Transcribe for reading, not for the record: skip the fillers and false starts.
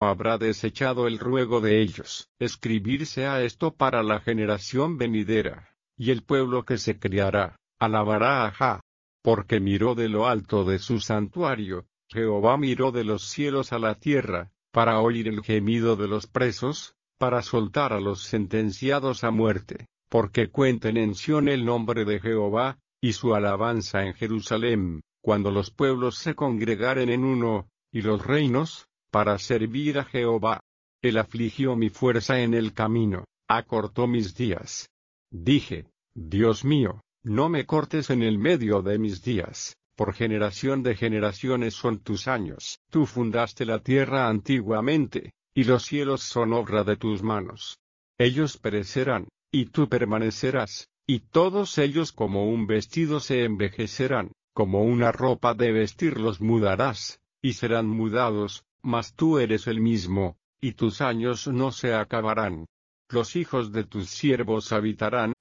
habrá desechado el ruego de ellos. Escribirse a esto para la generación venidera, y el pueblo que se criará, alabará a Jah. Porque miró de lo alto de su santuario, Jehová miró de los cielos a la tierra, para oír el gemido de los presos, para soltar a los sentenciados a muerte, porque cuenten en Sión el nombre de Jehová, y su alabanza en Jerusalén, cuando los pueblos se congregaren en uno, y los reinos, para servir a Jehová. Él afligió mi fuerza en el camino, acortó mis días. Dije, Dios mío, no me cortes en el medio de mis días, por generación de generaciones son tus años. Tú fundaste la tierra antiguamente, y los cielos son obra de tus manos. Ellos perecerán, y tú permanecerás, y todos ellos como un vestido se envejecerán, como una ropa de vestir los mudarás, y serán mudados, mas tú eres el mismo, y tus años no se acabarán. Los hijos de tus siervos habitarán